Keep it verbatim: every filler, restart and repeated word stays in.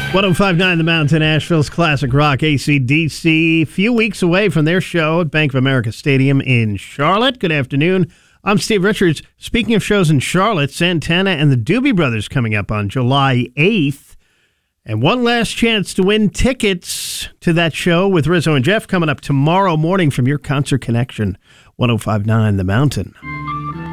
one oh five point nine The Mountain, Asheville's classic rock, A C D C. A few weeks away from their show at Bank of America Stadium in Charlotte. Good afternoon. I'm Steve Richards. Speaking of shows in Charlotte, Santana and the Doobie Brothers coming up on July eighth. And one last chance to win tickets to that show with Rizzo and Jeff coming up tomorrow morning from your Concert Connection, one oh five point nine The Mountain.